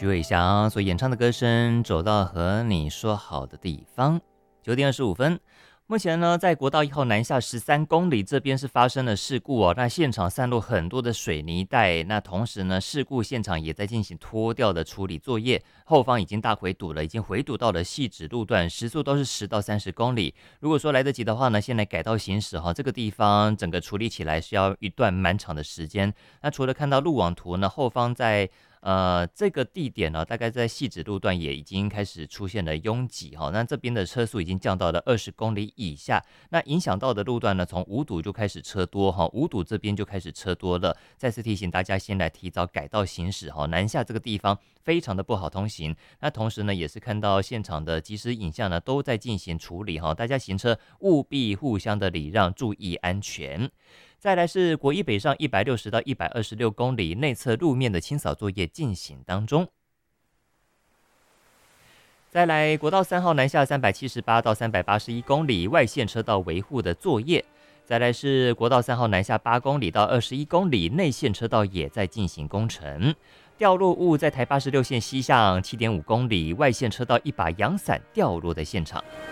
徐伟翔所演唱的歌声《走到和你说好的地方》。9点25分，目前呢，在国道1号南下13公里这边是发生了事故哦。那现场散落很多的水泥袋，那同时呢，事故现场也在进行拖吊的处理作业，后方已经大回堵了，已经回堵到了汐止路段，时速都是10到30公里。如果说来得及的话呢，现在改道行驶哈，这个地方整个处理起来需要一段蛮长的时间。那除了看到路网图呢，后方在这个地点呢，大概在汐止路段也已经开始出现了拥挤哈，那这边的车速已经降到了20公里以下，那影响到的路段呢，从五堵就开始车多哈，五堵这边就开始车多了。再次提醒大家，先来提早改道行驶哈，南下这个地方非常的不好通行。那同时呢，也是看到现场的即时影像呢，都在进行处理哈，大家行车务必互相的礼让，注意安全。再来是国一北上160到126公里内侧路面的清扫作业进行当中。再来国道3号南下378到381公里外线车道维护的作业。再来是国道3号南下8公里到21公里内线车道也在进行工程。掉落物在台86线西向7.5公里外线车道一把阳伞掉落的现场。